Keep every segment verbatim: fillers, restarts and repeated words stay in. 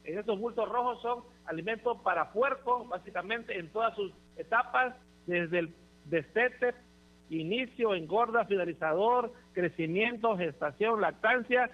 Estos bultos rojos son alimentos para puerco, básicamente en todas sus etapas, desde el destete, inicio, engorda, finalizador, crecimiento, gestación, lactancia.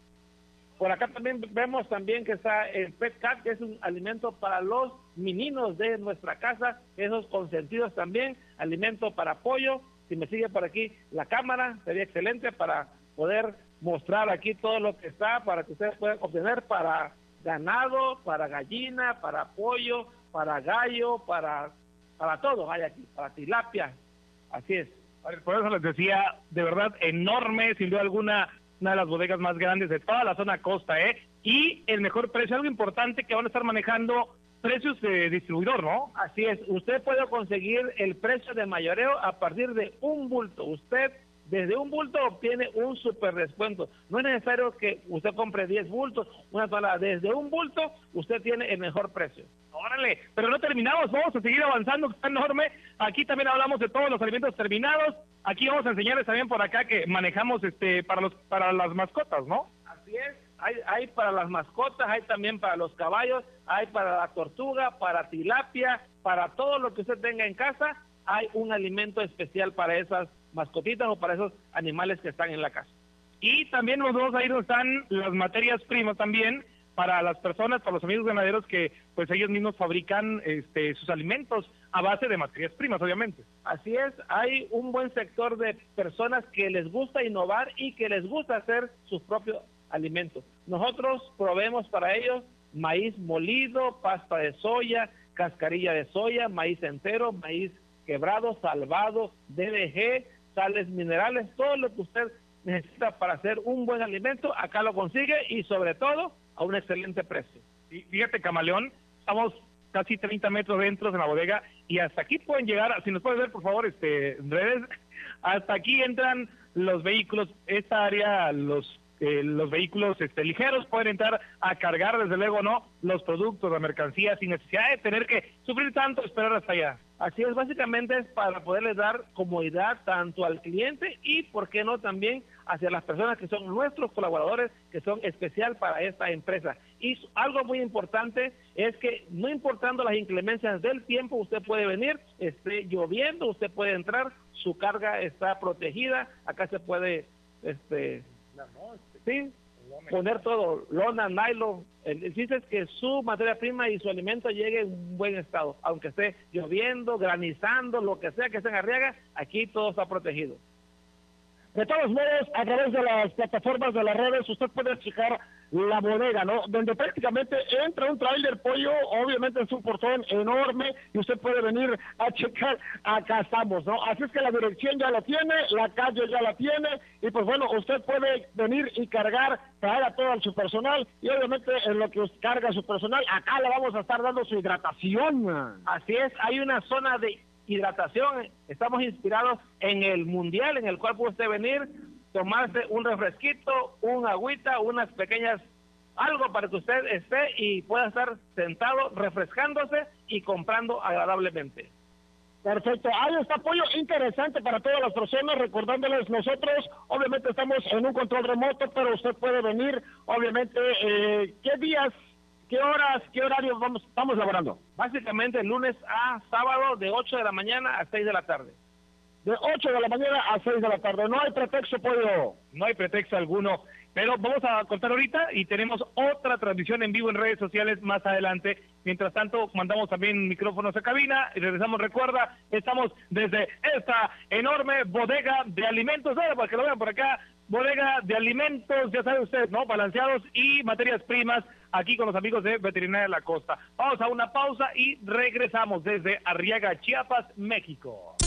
Por acá también vemos también que está el Pet Cat, que es un alimento para los meninos de nuestra casa, esos consentidos también, alimento para pollo. Si me sigue por aquí la cámara, sería excelente para poder mostrar aquí todo lo que está, para que ustedes puedan obtener para ganado, para gallina, para pollo, para gallo, para, para todo hay aquí, para tilapia, así es. Por eso les decía, de verdad, enorme, sin duda alguna, una de las bodegas más grandes de toda la zona costa, ¿eh? Y el mejor precio, algo importante que van a estar manejando precios de distribuidor, ¿no? Así es, usted puede conseguir el precio de mayoreo a partir de un bulto. Usted desde un bulto obtiene un super descuento. No es necesario que usted compre diez bultos, una tonelada. Desde un bulto usted tiene el mejor precio. Órale, pero no terminamos, vamos a seguir avanzando, que está enorme. Aquí también hablamos de todos los alimentos terminados. Aquí vamos a enseñarles también por acá que manejamos este para los para las mascotas, ¿no? Así es, hay, hay para las mascotas, hay también para los caballos, hay para la tortuga, para tilapia, para todo lo que usted tenga en casa, hay un alimento especial para esas mascotitas o para esos animales que están en la casa. Y también nos vamos a ir donde están las materias primas también, para las personas, para los amigos ganaderos que pues ellos mismos fabrican este sus alimentos a base de materias primas, obviamente. Así es, hay un buen sector de personas que les gusta innovar y que les gusta hacer sus propios alimentos. Nosotros proveemos para ellos maíz molido, pasta de soya, cascarilla de soya, maíz entero, maíz quebrado, salvado, D D G, sales minerales, todo lo que usted necesita para hacer un buen alimento, acá lo consigue y sobre todo a un excelente precio. Y fíjate, Camaleón, estamos casi treinta metros dentro de la bodega y hasta aquí pueden llegar, si nos puedes ver por favor, este redes, hasta aquí entran los vehículos, esta área, los eh, los vehículos este, ligeros pueden entrar a cargar, desde luego, no los productos, la mercancía, sin necesidad de tener que sufrir tanto, esperar hasta allá. Así es, básicamente es para poderles dar comodidad tanto al cliente y, por qué no, también hacia las personas que son nuestros colaboradores, que son especial para esta empresa. Y algo muy importante es que, no importando las inclemencias del tiempo, usted puede venir, esté lloviendo, usted puede entrar, su carga está protegida, acá se puede, este, sí, poner todo, lona, nylon. El, el chiste es que su materia prima y su alimento llegue en buen estado, aunque esté lloviendo, granizando, lo que sea que esté en Arriaga, aquí todo está protegido. De todos modos, a través de las plataformas de las redes, usted puede checar la bodega, ¿no? Donde prácticamente entra un tráiler pollo, obviamente es un portón enorme, y usted puede venir a checar, acá estamos, ¿no? Así es que la dirección ya la tiene, la calle ya la tiene, y pues bueno, usted puede venir y cargar, traer a todo su personal, y obviamente en lo que usted carga su personal, acá le vamos a estar dando su hidratación. Así es, hay una zona de hidratación, estamos inspirados en el mundial, en el cual puede usted venir, tomarse un refresquito, un agüita, unas pequeñas, algo para que usted esté y pueda estar sentado refrescándose y comprando agradablemente. Perfecto, hay este apoyo interesante para todas las personas, recordándoles nosotros, obviamente estamos en un control remoto, pero usted puede venir, obviamente, eh, ¿qué días, qué horas, qué horarios vamos, estamos laborando? Básicamente lunes a sábado de ocho de la mañana a seis de la tarde. De ocho de la mañana a seis de la tarde, no hay pretexto, pollo. No hay pretexto alguno, pero vamos a contar ahorita y tenemos otra transmisión en vivo en redes sociales más adelante. Mientras tanto, mandamos también micrófonos a cabina y regresamos. Recuerda, estamos desde esta enorme bodega de alimentos, ahora para que lo vean por acá, bodega de alimentos, ya sabe usted, ¿no? Balanceados y materias primas, aquí con los amigos de Veterinaria de la Costa. Vamos a una pausa y regresamos desde Arriaga, Chiapas, México.